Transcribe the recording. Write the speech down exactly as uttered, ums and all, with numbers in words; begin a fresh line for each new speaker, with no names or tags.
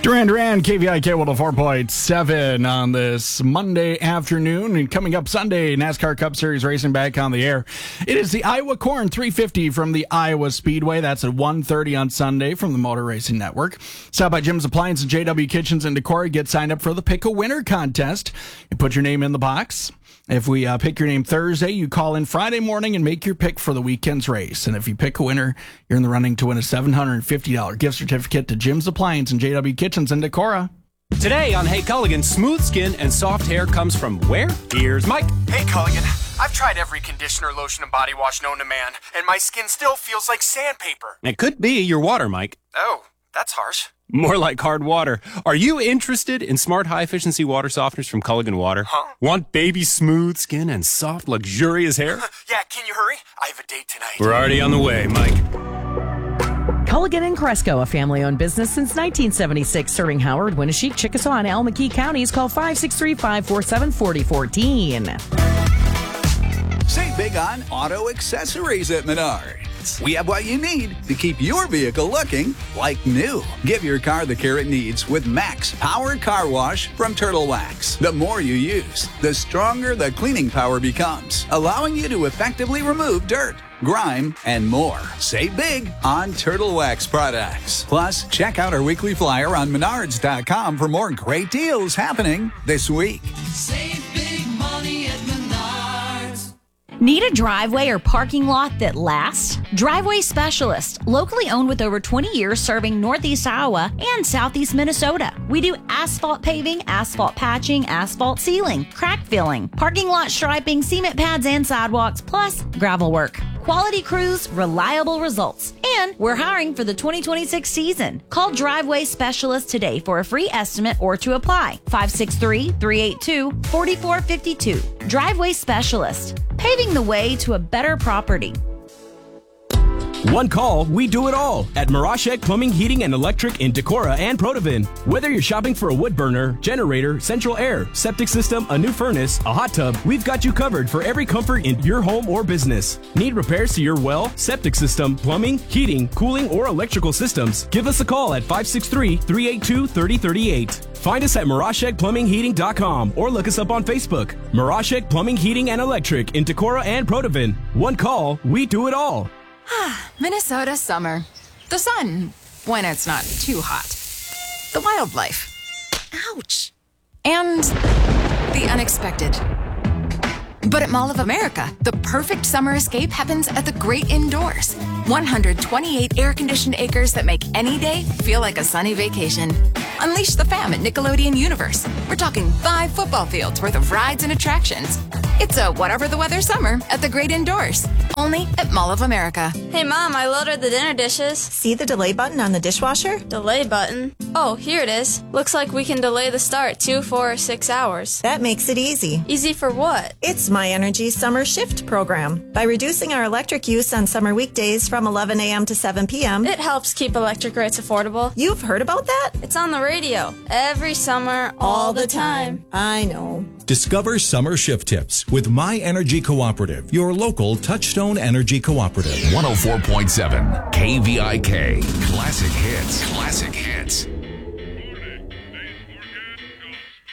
Duran Duran, K V I K one oh four point seven on this Monday afternoon. And coming up Sunday, NASCAR Cup Series racing back on the air. It is the Iowa Corn three fifty from the Iowa Speedway. That's at one thirty on Sunday from the Motor Racing Network. Stop by Jim's Appliance and J W Kitchens in Decorah. Get signed up for the Pick a Winner contest. You put your name in the box. If we uh, pick your name Thursday, you call in Friday morning and make your pick for the weekend's race. And if you pick a winner, you're in the running to win a seven hundred fifty dollars gift certificate to Jim's Appliance and J W Kitchens in Decorah.
Today on Hey Culligan, smooth skin and soft hair comes from where? Here's Mike.
Hey Culligan, I've tried every conditioner, lotion, and body wash known to man, and my skin still feels like sandpaper.
It could be your water, Mike.
Oh, that's harsh.
More like hard water. Are you interested in smart, high-efficiency water softeners from Culligan Water?
Huh?
Want baby smooth skin and soft, luxurious hair?
Yeah, can you hurry? I have a date tonight.
We're already on the way, Mike.
Culligan and Cresco, a family-owned business since nineteen seventy-six, serving Howard, Winneshiek, Chickasaw, and Elm-McKee counties. Call five six three, five four seven, four zero one four.
Save big on auto accessories at Menards. We have what you need to keep your vehicle looking like new. Give your car the care it needs with Max Power Car Wash from Turtle Wax. The more you use, the stronger the cleaning power becomes, allowing you to effectively remove dirt, grime, and more. Save big on Turtle Wax products. Plus, check out our weekly flyer on menards dot com for more great deals happening this week.
Save big money at Menards.
Need a driveway or parking lot that lasts? Driveway Specialist, locally owned with over twenty years serving Northeast Iowa and Southeast Minnesota. We do asphalt paving, asphalt patching, asphalt sealing, crack filling, parking lot striping, cement pads and sidewalks, plus gravel work. Quality crews, reliable results. And we're hiring for the twenty twenty-six season. Call Driveway Specialist today for a free estimate or to apply. five six three, three eight two, four four five two. Driveway Specialist, paving the way to a better property.
One call, we do it all at Mirashek Plumbing, Heating, and Electric in Decorah and Protivin. Whether you're shopping for a wood burner, generator, central air, septic system, a new furnace, a hot tub, we've got you covered for every comfort in your home or business. Need repairs to your well, septic system, plumbing, heating, cooling, or electrical systems? Give us a call at five six three, three eight two, three zero three eight. Find us at mirashek plumbing heating dot com or look us up on Facebook. Mirashek Plumbing, Heating, and Electric in Decorah and Protivin. One call, we do it all.
Minnesota summer. The sun, when it's not too hot. The wildlife. Ouch. And the unexpected. But at Mall of America, the perfect summer escape happens at the great indoors. one hundred twenty-eight air-conditioned acres that make any day feel like a sunny vacation. Unleash the fam at Nickelodeon Universe. We're talking five football fields worth of rides and attractions. It's a whatever the weather summer at the great indoors. Only at Mall of America.
Hey Mom, I loaded the dinner dishes.
See the delay button on the dishwasher?
Delay button? Oh, here it is. Looks like we can delay the start two, four, or six hours.
That makes it easy.
Easy for what?
It's My Energy Summer Shift program. By reducing our electric use on summer weekdays from eleven a.m. to seven p.m.
It helps keep electric rates affordable.
You've heard about that?
It's on the radio. Every summer, all, all the, the time.
time. I know.
Discover summer shift tips with My Energy Cooperative, your local Touchstone Energy Cooperative.
one oh four point seven K V I K. Classic hits. Classic hits.